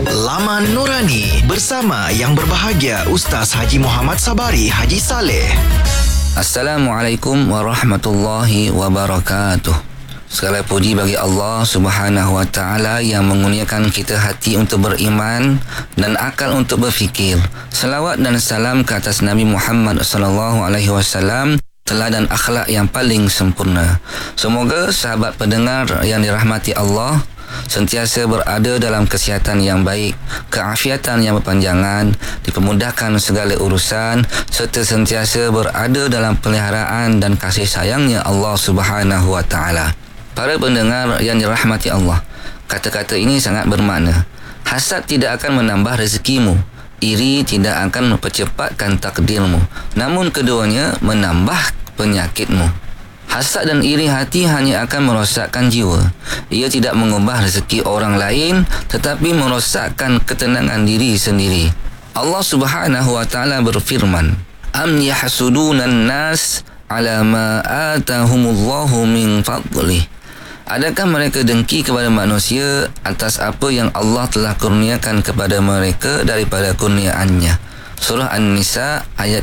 Laman Nurani bersama yang berbahagia Ustaz Haji Muhammad Sabari Haji Saleh. Assalamualaikum warahmatullahi wabarakatuh. Segala puji bagi Allah Subhanahu wa taala yang mengurniakan kita hati untuk beriman dan akal untuk berfikir. Selawat dan salam ke atas Nabi Muhammad sallallahu alaihi wasallam, teladan akhlak yang paling sempurna. Semoga sahabat pendengar yang dirahmati Allah sentiasa berada dalam kesihatan yang baik, keafiatan yang berpanjangan, dipermudahkan segala urusan serta sentiasa berada dalam peliharaan dan kasih sayangnya Allah Subhanahu wa taala. Para pendengar yang dirahmati Allah, kata-kata ini sangat bermakna. Hasad tidak akan menambah rezekimu, iri tidak akan mempercepatkan takdirmu, namun keduanya menambah penyakitmu. Hasad dan iri hati hanya akan merosakkan jiwa. Ia tidak mengubah rezeki orang lain, tetapi merosakkan ketenangan diri sendiri. Allah Subhanahu wa taala berfirman, "Am yahsudunan nas ala ma atahumullahu min fadlih." Adakah mereka dengki kepada manusia atas apa yang Allah telah kurniakan kepada mereka daripada kurniaannya? Surah An-Nisa ayat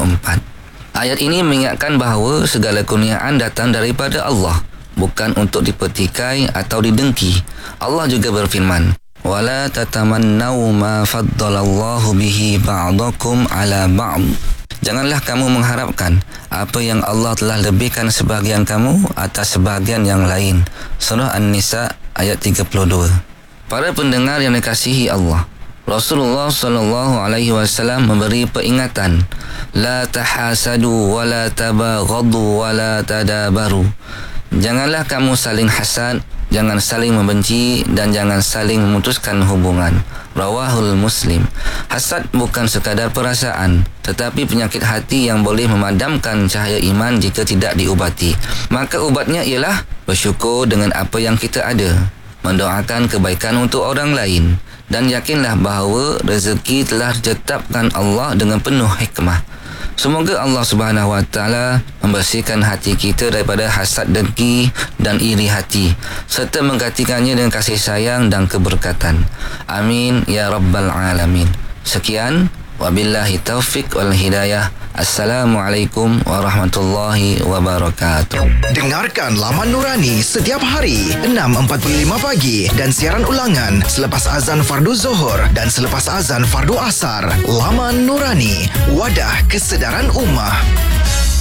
54. Ayat ini mengingatkan bahawa segala kurniaan datang daripada Allah, bukan untuk dipertikai atau didengki. Allah juga berfirman, "Wala tatamannau ma faddalallahu bihi ba'dakum ala ba'd." Janganlah kamu mengharapkan apa yang Allah telah lebihkan sebahagian kamu atas sebahagian yang lain. Surah An-Nisa ayat 32. Para pendengar yang dikasihi Allah, Rasulullah sallallahu alaihi wasallam memberi peringatan, la tahasadu wa la tabaghadu wa la tadabaru. Janganlah kamu saling hasad, jangan saling membenci dan jangan saling memutuskan hubungan. Rawahul Muslim. Hasad bukan sekadar perasaan, tetapi penyakit hati yang boleh memadamkan cahaya iman jika tidak diubati. Maka ubatnya ialah bersyukur dengan apa yang kita ada, mendoakan kebaikan untuk orang lain, dan yakinlah bahawa rezeki telah ditetapkan Allah dengan penuh hikmah. Semoga Allah Subhanahu wa taala membersihkan hati kita daripada hasad, dengki dan iri hati, serta menggantikannya dengan kasih sayang dan keberkatan. Amin ya rabbal alamin. Sekian, wabillahi taufik wal hidayah. Assalamualaikum warahmatullahi wabarakatuh. Dengarkan Laman Nurani setiap hari 6.45 pagi dan siaran ulangan selepas azan fardu Zuhur dan selepas azan fardu Asar. Laman Nurani, wadah kesedaran ummah.